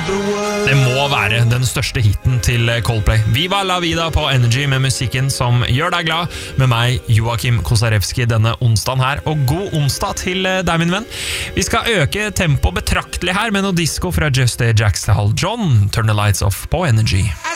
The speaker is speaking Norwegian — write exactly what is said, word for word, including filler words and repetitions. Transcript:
Det må være den største hitten til Coldplay. Viva la vida på Energy med musikken som gjør deg glad, med meg, Joakim Kosarewski, denne onsdagen her. Og god onsdag til deg, min venn. Vi skal øke tempo betraktelig her med noe disco fra Just A. Jackson John. Turn the lights off på Energy.